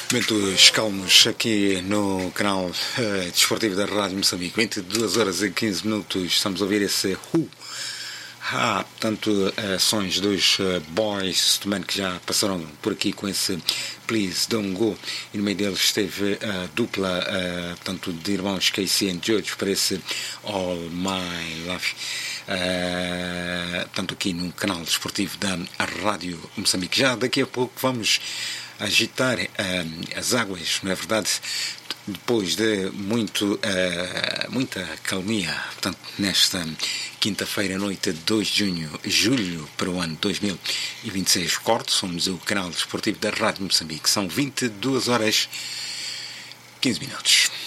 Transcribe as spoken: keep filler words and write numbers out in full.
Momentos calmos aqui no canal uh, desportivo da Rádio Moçambique. vinte e duas horas e quinze minutos. Estamos a ouvir esse Who. Ah, portanto, uh, sons dos uh, Boys também que já passaram por aqui com esse Please Don't Go. E no meio deles esteve a uh, dupla uh, portanto, de irmãos Casey and George para esse All My Love. Uh, tanto aqui no canal desportivo da Rádio Moçambique. Já daqui a pouco vamos agitar uh, as águas, não é verdade? Depois de muito, uh, muita calmia, portanto, nesta quinta-feira, noite de dois de junho, julho, para o ano dois mil e vinte e seis. Corte, somos o canal desportivo da Rádio Moçambique. São vinte e duas horas e quinze minutos.